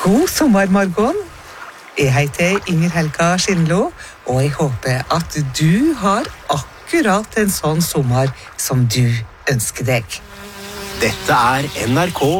God sommer, Margon. Jeg heter Inger Helga Skindlo, og jeg håper at du har akkurat en sånn sommer som du ønsker deg. Dette er NRK